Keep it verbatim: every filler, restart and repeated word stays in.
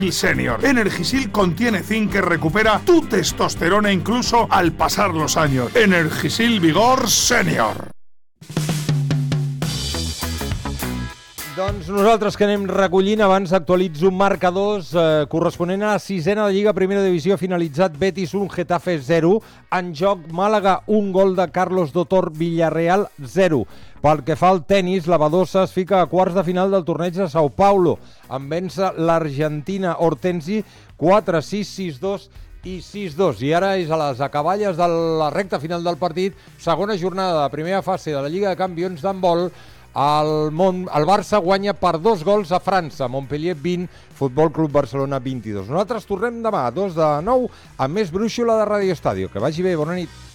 Senior. Energisil contiene zinc que recupera tu testosterona incluso al pasar los años. Energisil Vigor Senior. Doncs nosaltres que anem recollint, abans actualitzo marcadors eh, corresponent a la sisena de Lliga Primera Divisió, finalitzat Betis un, Getafe zero, en joc Màlaga un, gol de Carlos Dotor, Villarreal zero. Pel que fa al tenis, la Badosa es fica a quarts de final del torneig de Sao Paulo, en vèncer l'Argentina Hortensi quatre sis, sis dos i sis dos. I ara és a les acaballes de la recta final del partit, segona jornada de primera fase de la Lliga de Campions d'handbol. El, Mont, el Barça guanya per dos gols a França, Montpellier vint, Futbol Club Barcelona vint-i-dos. Nosaltres tornem demà a dos de nou amb més brúixola de Radio Estadio. Que vagi bé, bona nit.